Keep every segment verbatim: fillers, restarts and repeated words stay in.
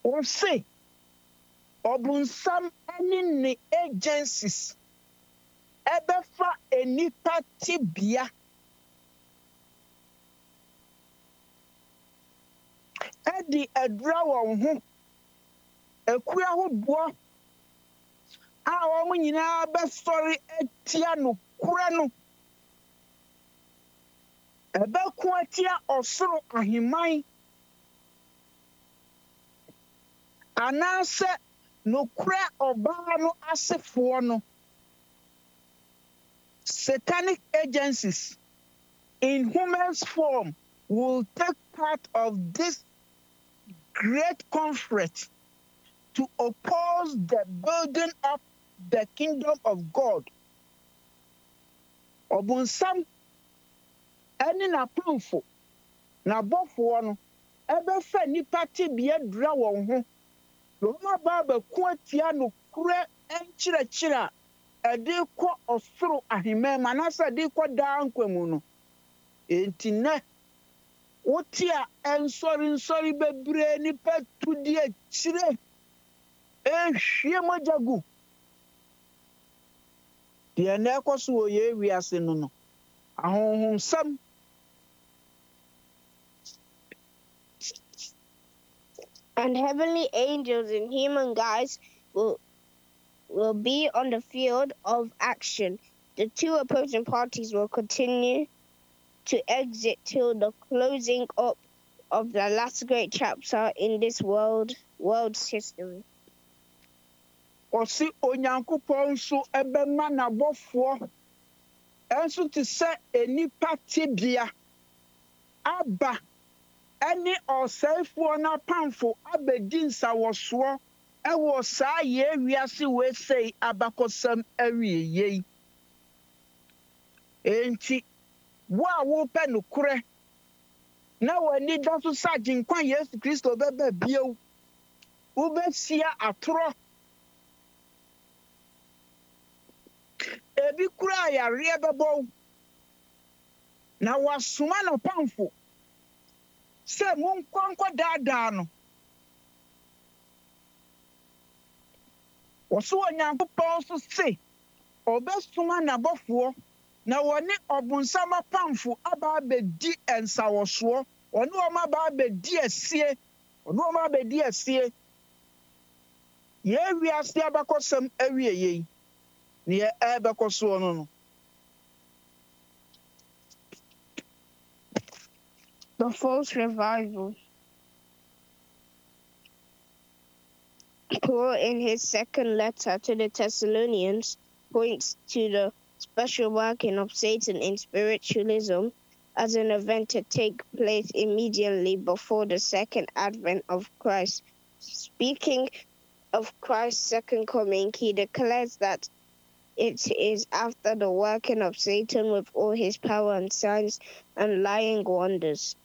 or say, Obunsam any ne agencies, Ebefa enipa tibia, Edi edra won ho, Ekua ho boa, a wɔn nyinaa bɛsɔre atia no kura no. Ɛbɛko atia ɔsoro ahemman, anaasɛ nokura ɔbaa no asefoɔ no. Satanic agencies in human's form will take part of this great conflict to oppose the building of the kingdom of God. Obunsam ɛne n'apamfo n'abɔfoɔ no ɛbɛfa nipa tibea dura wɔn ho. Wɔn aba abɛko atia no kura nkyerɛkyerɛ a ɛde kɔ ɔsoro ahemman mu anaasɛ ɛde kɔ daa nkwa mu no. Enti nɛ wote a ɛnsɔre nsɔre bebree nipa tu di akyire ehwie mogya gu. Deɛ na ɛkɔ so wɔ yɛn wiase no no. Ahonhomsɛm And heavenly angels in human guise will will be on the field of action. The two opposing parties will continue to exit till the closing up of the last great chapter in this world world's history. ɔsi Onyankopɔn nso ɛbɛma n'abɔfoɔ ɛnso te sɛ enipa tibea aba ɛne ɔsɛefoɔ n'apamfo abɛdi nsawɔsoɔ ɛwɔ saa yɛn wiase wei sei abakɔsɛm awieyɛ yi. Enti wo a wopɛ nokorɛ na w'ani da so sɛ Agyenkwa Yesu Kristo bɛba bio, wobɛsia atorɔ. Ebi kura yareɛ bɛbɔ wo, na wasoma n'apamfo sɛ monkɔ nkɔdaadaa no. Wɔso Onyankopɔn so se ɔbɛsoma n'abɔfoɔ na wɔne ɔbonsam apamfo aba abɛdi nsawɔsoɔ. Ɔne wɔn aba abɛdi asie. Ɔne wɔn abɛdi asie. Yɛn wiase abakɔsɛm awieyɛ yi. Neɛ ɛbɛkɔ soɔ no no. The false revival. Paul, in his second letter to the Thessalonians, points to the special working of Satan in spiritualism as an event to take place immediately before the second advent of Christ. Speaking of Christ's second coming, he declares that it is after the working of Satan with all his power and signs and lying wonders.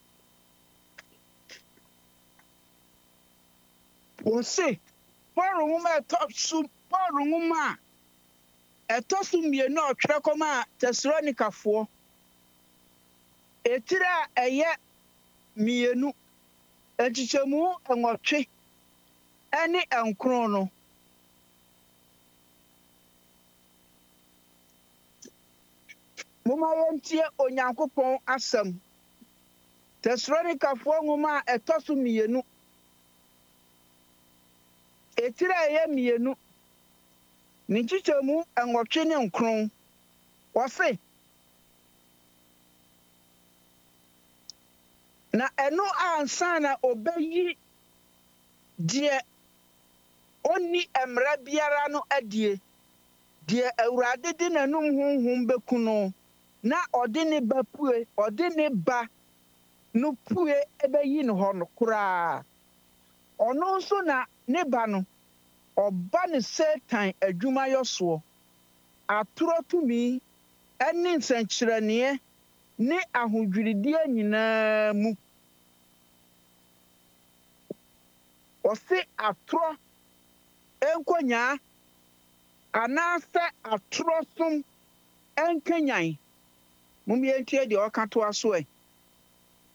Wɔse Paul nwoma ɛtɔ so Paul nwoma a ɛtɔ so mmienu a ɔtwerɛ kɔma Tesalonikafoɔ. Etire a ɛyɛ mmienu, nkyekyɛmu nwɔtwe ɛne nkron no. Moma yɛntie Onyankopɔn asɛm. Tesalonikafoɔ nwoma a ɛtɔ so mmienu. Etire a ɛyɛ mmienu, ne nkyekyɛmu nwɔtwe ne nkron. Wɔse na ɛno ansa na ɔbɛyi deɛ onni mmara biara no adie, deɛ Awurade de n'anum honhom bɛku no, na ɔde ne ba pue, ɔde ne ba no pue ɛbɛyi no hɔ no koraa. Ɔno nso na ne ba no, ɔba ne Satan adwumayɔsoɔ, atorɔ tumi ɛne nsɛnkyerɛnneɛ ne ahodwirideɛ nyinaa mu. Ɔse atorɔ enkonyaa anaasɛ atorɔ som enkenyan. Mum yɛntie deɛ ɔka toa so ɛ.